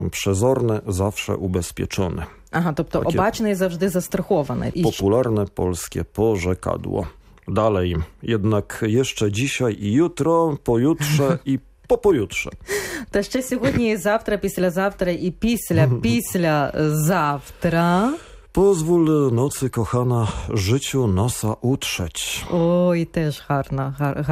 Przezorny, zawsze ubezpieczony. Ага, тобто обачний завжди застрахований. Popularne polskie porzekadło. Dalej, jednak jeszcze dzisiaj i jutro, pojutrze i po pojutrze. Та ще сьогодні і завтра, післязавтра і післязавтра. Pozwól nocy, kochana, życiu nosa utrzeć. Ой, теж гарно.